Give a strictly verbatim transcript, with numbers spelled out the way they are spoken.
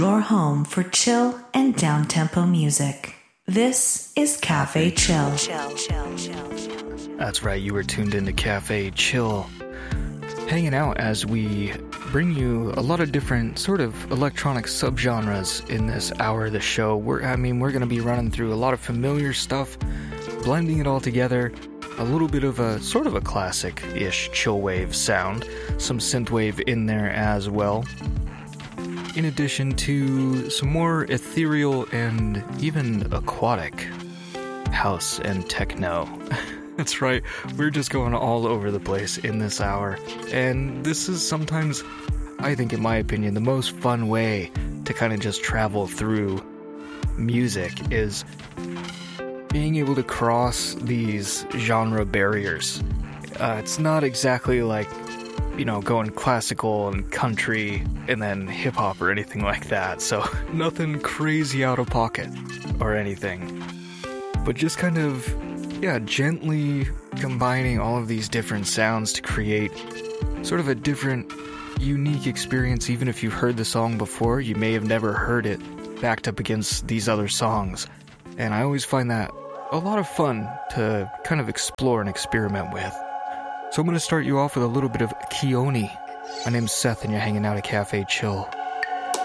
your home for chill and down-tempo music. This is Cafe Chill. That's right, you were tuned into Cafe Chill, hanging out as we bring you a lot of different sort of electronic subgenres in this hour of the show. We're, I mean, we're going to be running through a lot of familiar stuff, blending it all together, a little bit of a sort of a classic-ish chillwave sound, some synthwave in there as well, in addition to some more ethereal and even aquatic house and techno. That's right, we're just going all over the place in this hour, and this is sometimes, I think in my opinion, the most fun way to kind of just travel through music is being able to cross these genre barriers. Uh, it's not exactly like, you know, going classical and country and then hip-hop or anything like that, so nothing crazy out of pocket or anything, but just kind of, yeah, gently combining all of these different sounds to create sort of a different, unique experience. Even if you've heard the song before, you may have never heard it backed up against these other songs, and I always find that a lot of fun to kind of explore and experiment with. So I'm going to start you off with a little bit of Keone. My name's Seth and you're hanging out at Cafe Chill.